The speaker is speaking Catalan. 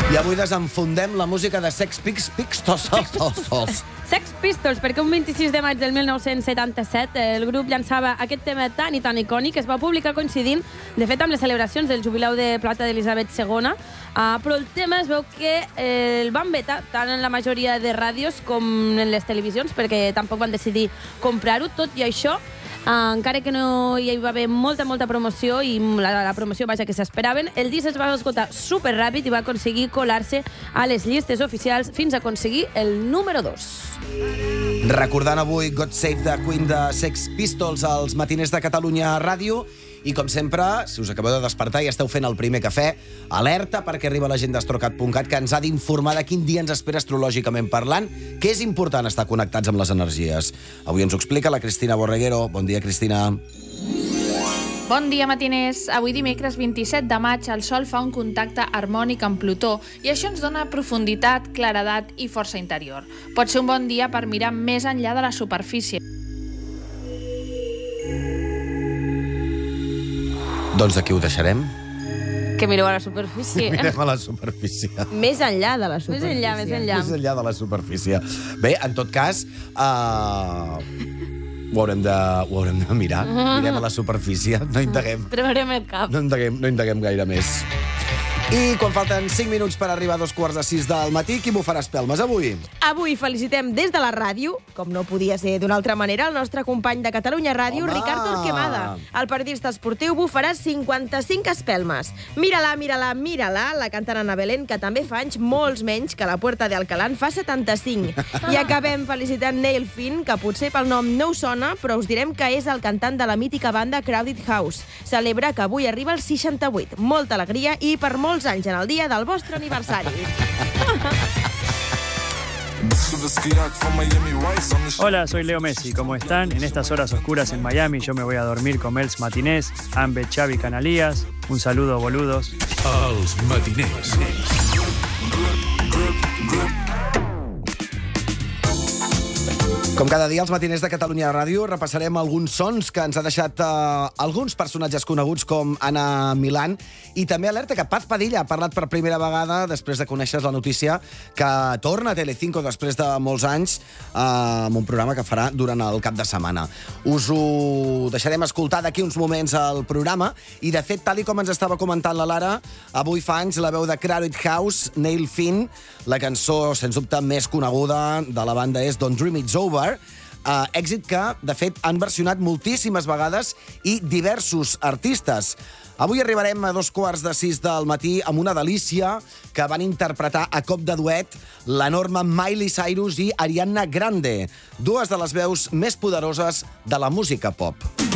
I avui desenfundem la música de Sex Pistols. Sex Pistols, perquè un 26 de maig del 1977 el grup llançava aquest tema tan i tan icònic que es va publicar coincidint, de fet, amb les celebracions del jubileu de plata d'Elisabet II, però el tema es veu que el van vetar tant en la majoria de ràdios com en les televisions, perquè tampoc van decidir comprar-ho. Tot i això, encara que no hi va haver molta promoció i la promoció vaja que s'esperaven, el disc es va esgotar superràpid i va aconseguir colar-se a les llistes oficials fins a aconseguir el número 2. Recordant avui God Save the Queen de Sex Pistols als matiners de Catalunya Ràdio. I com sempre, si us acabeu de despertar i esteu fent el primer cafè, alerta perquè arriba la gent d'Astrocat.cat que ens ha d'informar de quin dia ens espera astrològicament parlant, que és important estar connectats amb les energies. Avui ens ho explica la Cristina Borreguero. Bon dia, Cristina. Bon dia, matiners. Avui dimecres 27 de maig el Sol fa un contacte harmònic amb Plutó i això ens dona profunditat, claredat i força interior. Pot ser un bon dia per mirar més enllà de la superfície. Doncs aquí ho deixarem. Que mireu a la superfície. Mirem a la superfície. Més enllà de la superfície. Més enllà. Més enllà de la superfície. Bé, en tot cas, ho haurem de mirar. Mirem a la superfície. No indaguem. Treurem el cap. No indaguem gaire més. I quan falten 5 minuts per arribar a 5:45 del matí, qui bufarà espelmes avui? Avui felicitem des de la ràdio, com no podia ser d'una altra manera, el nostre company de Catalunya Ràdio, Home! Ricard Torquemada. El periodista esportiu bufarà 55 espelmes. Mira-la, la cantant Ana Belén, que també fa anys molts menys que la Puerta de Alcalá en fa 75. I acabem felicitant Neil Finn, que potser pel nom no us sona, però us direm que és el cantant de la mítica banda Crowded House. Celebra que avui arriba al 68. Molta alegria i per molts anys en el dia del vostre aniversari. Hola, soy Leo Messi. ¿Cómo están? En estas horas oscuras en Miami yo me voy a dormir con Els Matiners, Ambe, Xavi, Canalías. Un saludo, boludos. Els Matiners. Com cada dia, als matiners de Catalunya Ràdio repassarem alguns sons que ens ha deixat alguns personatges coneguts com Ana Milán, i també alerta que Paz Padilla ha parlat per primera vegada després de conèixer la notícia que torna a Telecinco després de molts anys amb un programa que farà durant el cap de setmana. Us ho deixarem escoltar d'aquí uns moments al programa i, de fet, tal i com ens estava comentant la Lara, avui fa anys la veu de Crowded House, Neil Finn. La cançó, sens dubte, més coneguda de la banda és Don't Dream It's Over, èxit que, de fet, han versionat moltíssimes vegades i diversos artistes. Avui arribarem a 5:45 del matí amb una delícia que van interpretar a cop de duet l'enorme Miley Cyrus i Ariana Grande, dues de les veus més poderoses de la música pop.